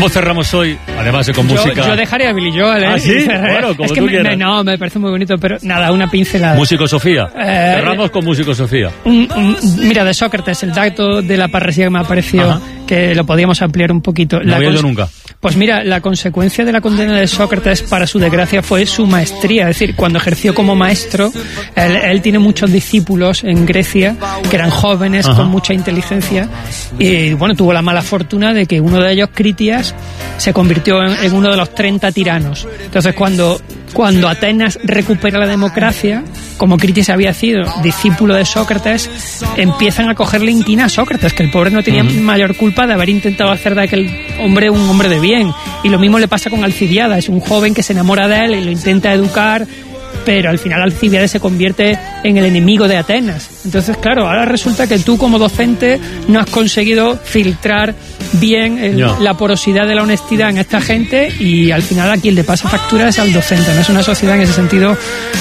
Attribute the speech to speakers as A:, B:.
A: ¿Cómo cerramos hoy? Además de con música.
B: Yo dejaría a Billy Joel, ¿eh?
A: ¿Ah, sí? Bueno, como
B: es que
A: tú quieras.
B: me parece muy bonito, pero nada, una pincelada.
A: Músico Sofía. Cerramos con Músico Sofía.
B: Mira, de Sócrates, el dato de la parresía que me ha parecido que lo podíamos ampliar un poquito.
A: No había ido nunca.
B: Pues mira, la consecuencia de la condena de Sócrates, para su desgracia, fue su maestría. Es decir, cuando ejerció como maestro, él tiene muchos discípulos en Grecia que eran jóvenes, con mucha inteligencia, y bueno, tuvo la mala fortuna de que uno de ellos, Critias, se convirtió en uno de los 30 tiranos. Entonces, cuando Atenas recupera la democracia, como Critias había sido discípulo de Sócrates, empiezan a cogerle inquina a Sócrates, que el pobre no tenía mayor culpa de haber intentado hacer de aquel hombre un hombre de bien. Y lo mismo le pasa con Alcibiades, un joven que se enamora de él y lo intenta educar, pero al final Alcibiades se convierte en el enemigo de Atenas. Entonces, claro, ahora resulta que tú como docente no has conseguido filtrar bien la porosidad de la honestidad en esta gente, y al final a quien le pasa factura es al docente. No es una sociedad en ese sentido